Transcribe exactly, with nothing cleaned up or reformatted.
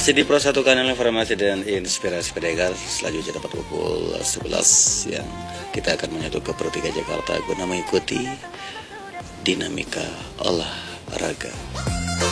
Masih di Pro satu Kanal Informasi dan Inspirasi Pendengar. Selanjutnya dapat pukul sebelas yang kita akan menyatu ke Pro tiga Jakarta guna mengikuti dinamika olahraga.